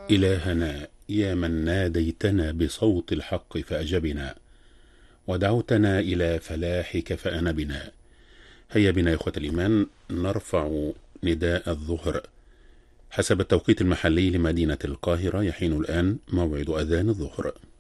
إلهنا يا من ناديتنا بصوت الحق فأجبنا، ودعوتنا إلى فلاحك فأنبنا. هيا بنا يا إخوة الإيمان نرفع نداء الظهر حسب التوقيت المحلي لمدينة القاهرة. يحين الآن موعد أذان الظهر.